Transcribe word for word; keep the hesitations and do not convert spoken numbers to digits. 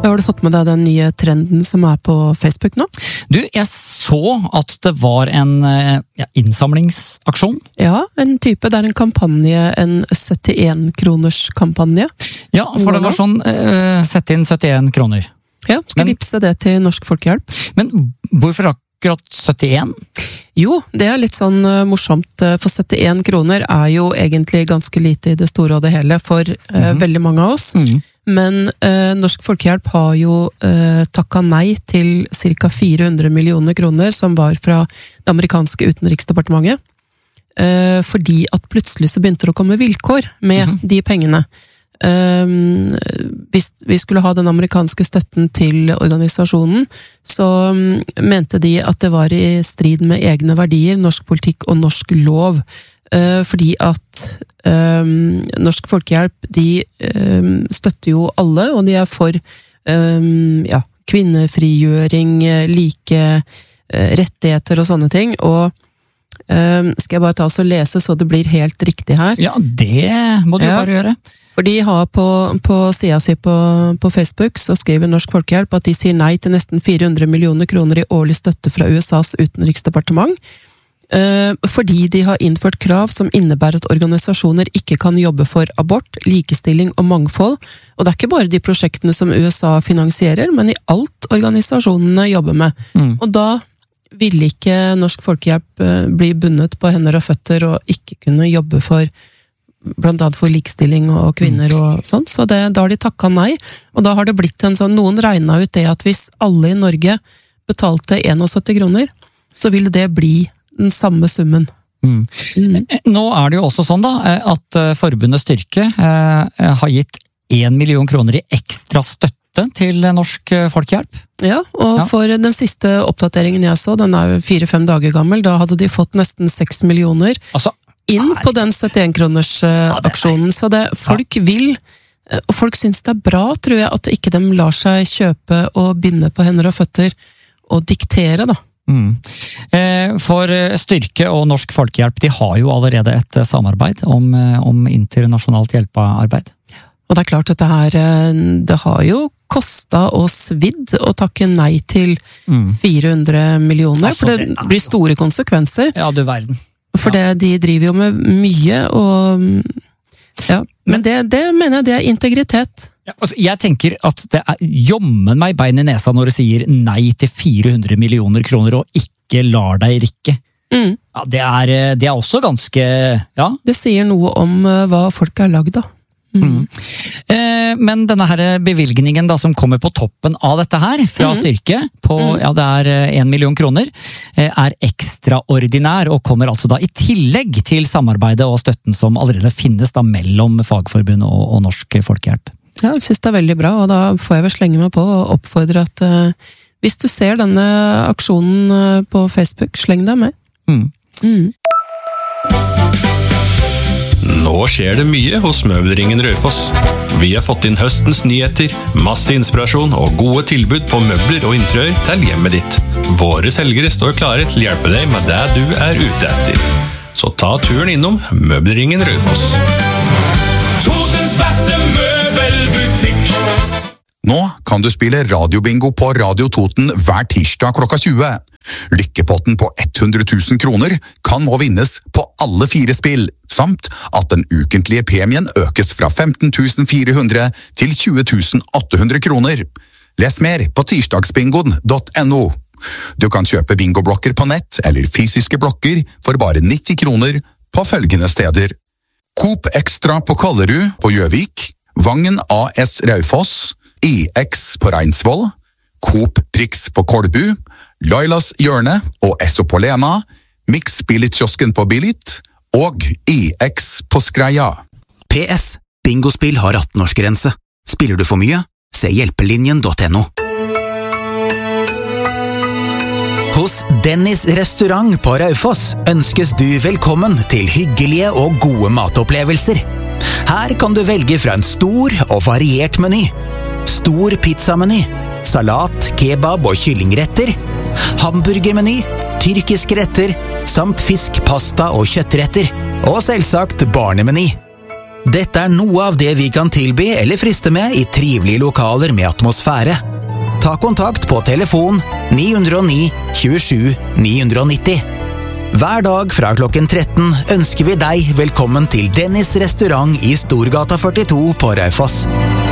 Har du fått med deg den nye trenden som er på Facebook nå? Du, jeg så at det var en ja, innsamlingsaksjon. Ja, en type, det er en kampanje, en syttien kroners kampanje. Ja, for det var sånn, uh, sett inn syttien kroner. Ja, skal men, vipse det til Norsk Folkehjelp. Men hvorfor akkurat syttien? Jo, det er litt sånn uh, morsomt, for syttien kroner er jo egentlig ganske lite i det store og det hele for uh, mm-hmm. veldig mange av oss. Mm. Men uh, Norsk Folkehjelp har jo uh, takket nei til cirka fire hundre millioner kroner som var fra det amerikanske utenriksdepartementet. Uh, fordi at plutselig så begynte det å komme vilkår med mm-hmm. de pengene. Um, hvis vi skulle ha den amerikanske støtten til organisasjonen, så um, mente de at det var i strid med egne verdier, norsk politikk og norsk lov. Uh, fordi at um, Norsk Folkehjelp, de um, støtter jo alle, og de er for um, ja, kvinnefrigjøring, like uh, rettigheter og sånne ting, og um, skal jeg bare ta oss og lese så det blir helt riktig her? Ja, det må du ja. bare gjøre. For de har på, på sida si på, på Facebook, så skriver Norsk Folkehjelp at de sier nei til nesten fire hundre millioner kroner i årlig støtte fra U S A's utenriksdepartement, eh, fordi de har innført krav som innebærer at organisasjoner ikke kan jobbe for abort, likestilling og mangfold, og det er ikke bare de prosjektene som U S A finansierer, men i alt organisasjonene jobber med. Mm. Og da vil ikke Norsk Folkehjelp bli bundet på hender og føtter og ikke kunne jobbe for blant annet for likestilling og kvinner og sånn, så det, da har de takket nei, og da har det blitt en sånn, noen regnet ut det at hvis alle i Norge betalte syttién kroner, så ville det bli den samme summen. Mm. Mm. Nå er det jo også sånn da, at Forbundet Styrke eh, har gitt en million kroner i ekstra støtte til Norsk Folkehjelp. Ja, og ja. For den siste oppdateringen jeg så, den er jo fire-fem dager gammel, da hadde de fått nesten seks millioner. Altså, inn på den syttien kroners uh, aksjonen, så det, folk vil, og folk synes det er bra, tror jeg, at ikke de lar seg kjøpe og binde på hender og føtter og diktere, da. Mm. For Styrke og Norsk Folkehjelp, de har jo allerede et samarbeid om, om internasjonalt hjelpearbeid. Og det er klart at det her, det har jo kostet og svidd å takke nei til mm. fire hundre millioner, altså, for det, det blir store konsekvenser. Ja, du verden. For det, de driver jo med mye, og ja, men det, det mener jeg det er integritet. Ja, altså, jeg tenker at det er jommen meg bein i nesa når du sier nei til fire hundre millioner kroner og ikke lar deg rikke. Mm. Ja, det, er, det er også ganske, ja. Det sier noe om hva folk er lagd av. Mm. Mm. Eh, men denne her bevilgningen da, som kommer på toppen av dette her, fra mm. Styrke, på, mm. ja, det er en million kroner, eh, er ekstraordinær, og kommer altså da i tillegg til samarbeidet og støtten som allerede finnes da mellom Fagforbundet og, og Norsk Folkehjelp. Ja, jeg synes det er veldig bra, og da får jeg vel slenge meg på og oppfordre at eh, hvis du ser denne aksjonen på Facebook, sleng deg med. Mm. Mm. Nå skjer det mye hos Møbelringen Raufoss. Vi har fått inn høstens nyheter, masse inspirasjon og gode tilbud på møbler og interiør til hjemmet ditt. Våre selgere står klare til å hjelpe deg med det du er ute etter. Så ta turen innom Møbelringen Raufoss. Totens beste møbelbutikk. Nå kan du spille radiobingo på Radio Toten hver tirsdag klokka tjue. Lykkepotten på hundre tusen kroner kan nå vinnes på alle fire spill, samt at den ukentlige premien økes fra femten tusen fire hundre til tjue tusen åtte hundre kroner. Les mer på tirsdagsbingoen punktum no. Du kan kjøpe bingoblokker på nett eller fysiske blokker for bare nitti kroner på følgende steder. Coop Extra på Kallerud på Gjøvik, Vangen A S Raufoss, I X på Reinsvoll, Coop Prix på Kolbu, Lailas Hjørne og Esso på Lena, Mix Billit-kiosken på Billit og I X på Skreia. P S. Bingospill har atten-årsgrense. Spiller du for mye? Se hjelpelinjen punktum no. Hos Dennis restaurant på Raufoss ønskes du velkommen til hyggelige og gode matopplevelser. Her kan du velge fra en stor og variert meny. Stor pizzameny, salat, kebab og kyllingretter, hamburgermeny, tyrkiske retter, samt fisk, pasta og kjøttretter, og selvsagt barnemeny. Dette er noe av det vi kan tilby eller friste med i trivelige lokaler med atmosfære. Ta kontakt på telefon ni null ni tjuesju ni nitti. Hver dag fra klokken tretten ønsker vi deg velkommen til Dennis restaurant i Storgata førtito på Raufoss.